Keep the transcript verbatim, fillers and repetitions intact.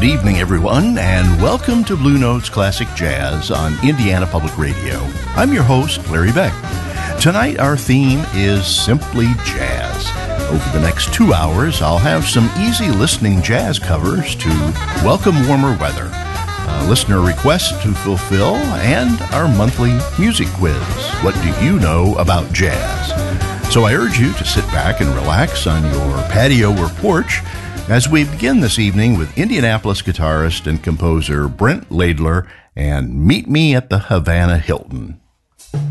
Good evening, everyone, and welcome to Blue Notes Classic Jazz on Indiana Public Radio. I'm your host, Larry Beck. Tonight, our theme is simply jazz. Over the next two hours, I'll have some easy listening jazz covers to welcome warmer weather, a listener request to fulfill, and our monthly music quiz. What do you know about jazz? So I urge you to sit back and relax on your patio or porch as we begin this evening with Indianapolis guitarist and composer Brent Laidler and Meet Me at the Havana Hilton.